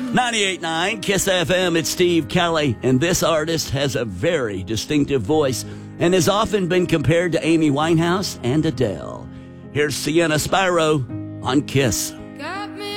98.9 KISS FM, it's Steve Kelly, and this artist has a very distinctive voice and has often been compared to Amy Winehouse and Adele. Here's Sienna Spyro on KISS.